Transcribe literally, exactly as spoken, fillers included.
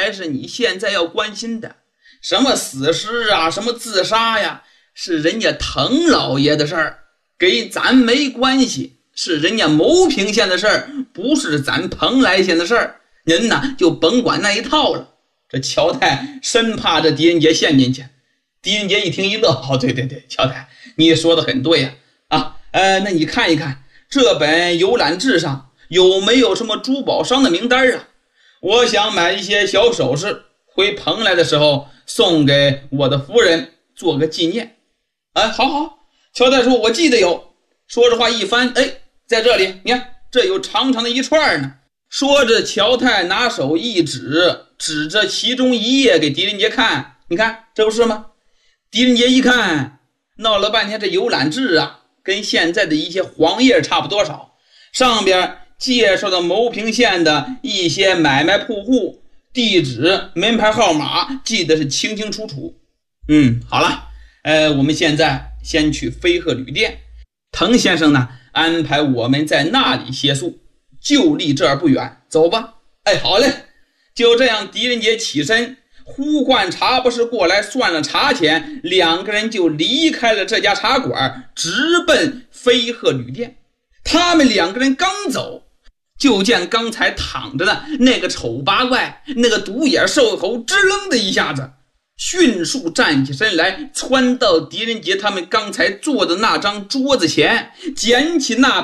才是你现在要关心的。什么死尸啊，什么自杀呀，是人家滕老爷的事儿，给咱没关系，是人家牟平县的事儿，不是咱蓬莱县的事儿。您呢就甭管那一套了。这乔太生怕这狄仁杰陷进去。狄仁杰一听一乐，哦，对对对，乔太你说的很对呀、啊，啊，呃，那你看一看这本游览志上有没有什么珠宝商的名单啊？我想买一些小首饰，回蓬莱的时候送给我的夫人做个纪念。哎，好好，乔太说我记得有。说着话一翻，哎，在这里，你看这有长长的一串呢。说着乔太拿手一指，指着其中一页给狄仁杰看，你看这不是吗？狄仁杰一看，闹了半天这游览志啊，跟现在的一些黄页差不多少，上边介绍的牟平县的一些买卖铺户地址门牌号码记得是清清楚楚。嗯，好了，呃，我们现在先去飞鹤旅店，滕先生呢安排我们在那里歇宿，就离这儿不远，走吧。哎，好嘞。就这样，狄仁杰起身呼唤茶不是过来算了茶钱，两个人就离开了这家茶馆，直奔飞鹤旅店。他们两个人刚走，就见刚才躺着的那个丑八怪，那个独眼兽猴，支棱的一下子迅速站起身来，窜到狄仁杰他们刚才坐的那张桌子前，捡起那